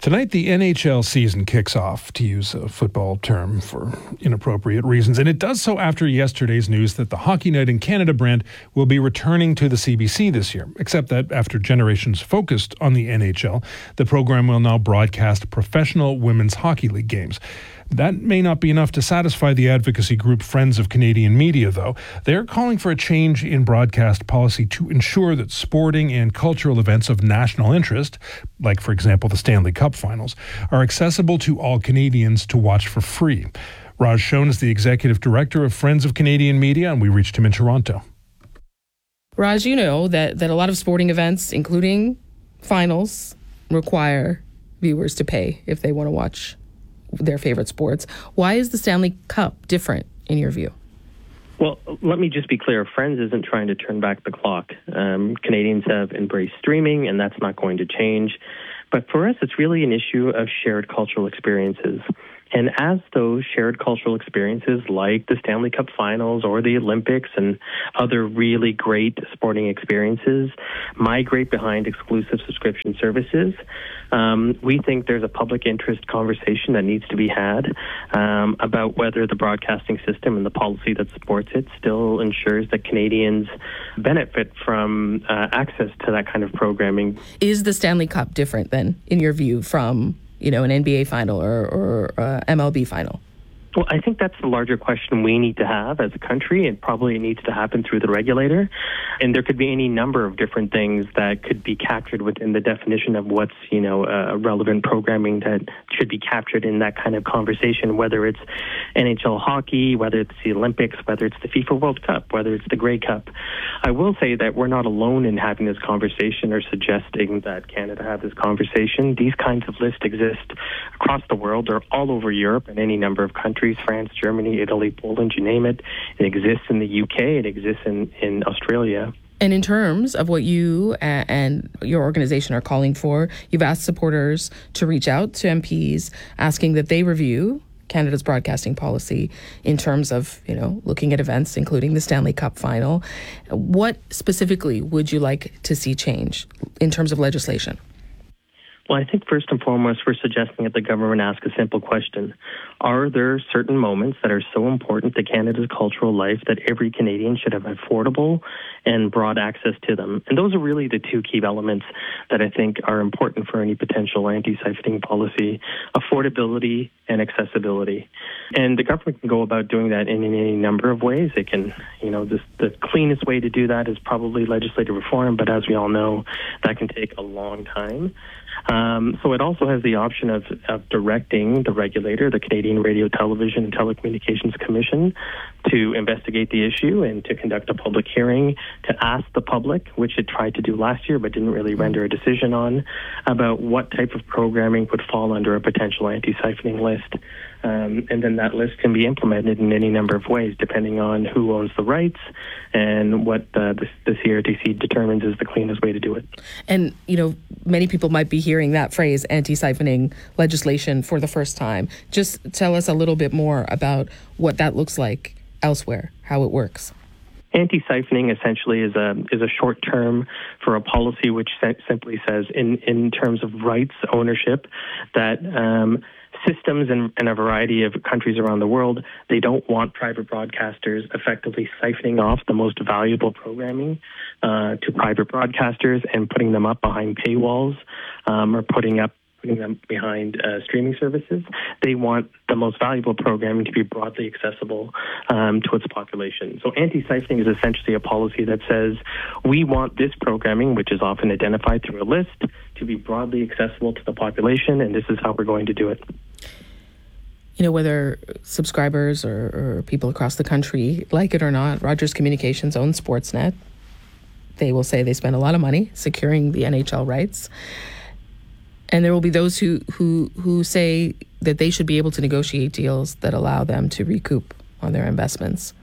Tonight, the NHL season kicks off, to use a football term for inappropriate reasons, and it does so after yesterday's news that the Hockey Night in Canada brand will be returning to the CBC this year, except that after generations focused on the NHL, the program will now broadcast professional women's hockey league games. That may not be enough to satisfy the advocacy group Friends of Canadian Media, though. They're calling for a change in broadcast policy to ensure that sporting and cultural events of national interest, like, for example, the Stanley Cup Finals, are accessible to all Canadians to watch for free. Raj Shone is the executive director of Friends of Canadian Media, and we reached him in Toronto. Raj, you know that a lot of sporting events, including finals, require viewers to pay if they want to watch their favorite sports. Why is the Stanley Cup different in your view? Well, let me just be clear. Friends isn't trying to turn back the clock. Canadians have embraced streaming, and that's not going to change. But for us, it's really an issue of shared cultural experiences. And as those shared cultural experiences like the Stanley Cup Finals or the Olympics and other really great sporting experiences migrate behind exclusive subscription services, we think there's a public interest conversation that needs to be had about whether the broadcasting system and the policy that supports it still ensures that Canadians benefit from access to that kind of programming. Is the Stanley Cup different then, in your view, from an NBA final or MLB final? Well, I think that's the larger question we need to have as a country, and probably it needs to happen through the regulator. And there could be any number of different things that could be captured within the definition of what's, relevant programming that should be captured in that kind of conversation, whether it's NHL hockey, whether it's the Olympics, whether it's the FIFA World Cup, whether it's the Grey Cup. I will say that we're not alone in having this conversation or suggesting that Canada have this conversation. These kinds of lists exist across the world or all over Europe and any number of countries. France, Germany, Italy, Poland, you name it. It exists in the UK. It exists in Australia. And in terms of what you and your organization are calling for, you've asked supporters to reach out to MPs, asking that they review Canada's broadcasting policy in terms of, looking at events, including the Stanley Cup final. What specifically would you like to see change in terms of legislation? Well, I think first and foremost, we're suggesting that the government ask a simple question. Are there certain moments that are so important to Canada's cultural life that every Canadian should have affordable and broad access to them? And those are really the two key elements that I think are important for any potential anti-siphoning policy: affordability and accessibility. And the government can go about doing that in any number of ways. It can, the cleanest way to do that is probably legislative reform, but as we all know, that can take a long time. So it also has the option of directing the regulator, the Canadian Radio, Television and Telecommunications Commission, to investigate the issue and to conduct a public hearing, to ask the public, which it tried to do last year but didn't really render a decision on, about what type of programming would fall under a potential anti-siphoning list. And then that list can be implemented in any number of ways, depending on who owns the rights and what the CRTC determines is the cleanest way to do it. And, many people might be hearing that phrase, anti-siphoning legislation, for the first time. Just tell us a little bit more about what that looks like elsewhere, how it works. Anti-siphoning essentially is a short term for a policy which simply says, in terms of rights ownership, that systems in a variety of countries around the world, they don't want private broadcasters effectively siphoning off the most valuable programming to private broadcasters and putting them up behind paywalls or putting them behind streaming services. They want the most valuable programming to be broadly accessible to its population. So anti-siphoning is essentially a policy that says we want this programming, which is often identified through a list, to be broadly accessible to the population, and this is how we're going to do it. Whether subscribers or people across the country like it or not, Rogers Communications owns Sportsnet. They will say they spend a lot of money securing the NHL rights. And there will be those who say that they should be able to negotiate deals that allow them to recoup on their investments.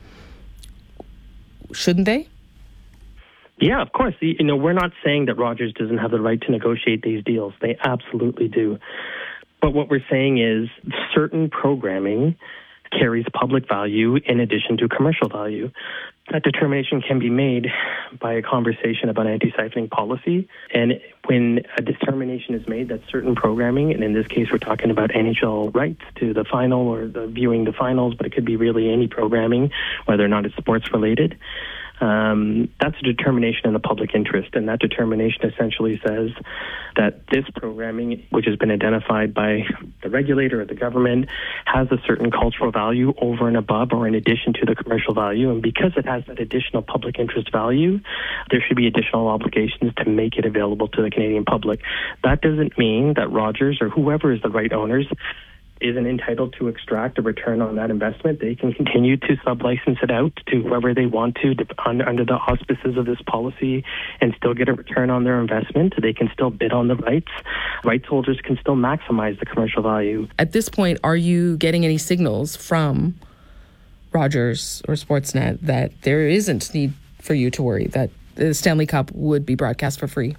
Shouldn't they? Yeah, of course. We're not saying that Rogers doesn't have the right to negotiate these deals. They absolutely do. But what we're saying is certain programming carries public value in addition to commercial value. That determination can be made by a conversation about anti-siphoning policy. And when a determination is made that certain programming, and in this case we're talking about NHL rights to the final or the viewing the finals, but it could be really any programming, whether or not it's sports related, that's a determination in the public interest. And that determination essentially says that this programming, which has been identified by the regulator or the government, has a certain cultural value over and above or in addition to the commercial value. And because it has that additional public interest value, there should be additional obligations to make it available to the Canadian public. That doesn't mean that Rogers or whoever is the right owners isn't entitled to extract a return on that investment. They can continue to sub-license it out to whoever they want to under the auspices of this policy and still get a return on their investment. They can still bid on the rights. Rights holders can still maximize the commercial value. At this point, are you getting any signals from Rogers or Sportsnet that there isn't need for you to worry, that the Stanley Cup would be broadcast for free?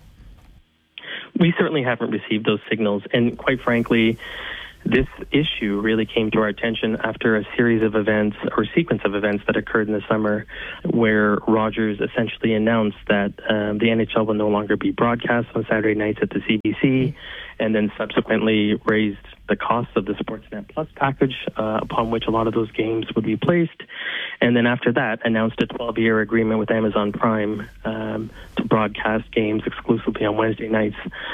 We certainly haven't received those signals. And quite frankly, this issue really came to our attention after a series of events or sequence of events that occurred in the summer where Rogers essentially announced that the NHL will no longer be broadcast on Saturday nights at the CBC, and then subsequently raised the cost of the Sportsnet Plus package upon which a lot of those games would be placed. And then after that, announced a 12-year agreement with Amazon Prime to broadcast games exclusively on Wednesday nights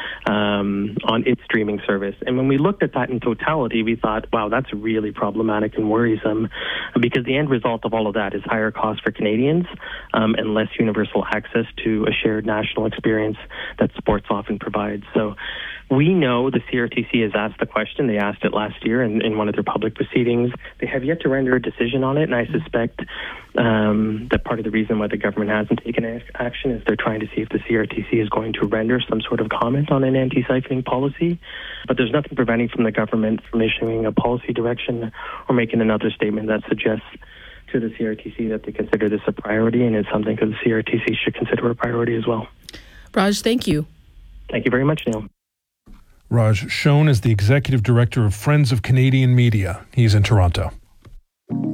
on its streaming service. And when we looked at that in totality, we thought, wow, that's really problematic and worrisome, because the end result of all of that is higher costs for Canadians and less universal access to a shared national experience that sports often provides. So we know the CRTC has asked the question. They asked it last year in one of their public proceedings. They have yet to render a decision on it, and I suspect that part of the reason why the government hasn't taken action is they're trying to see if the CRTC is going to render some sort of comment on an anti-siphoning policy. But there's nothing preventing from the government from issuing a policy direction or making another statement that suggests to the CRTC that they consider this a priority, and it's something that the CRTC should consider a priority as well. Raj, thank you. Thank you very much, Neil. Raj Schoen is the Executive Director of Friends of Canadian Media. He's in Toronto.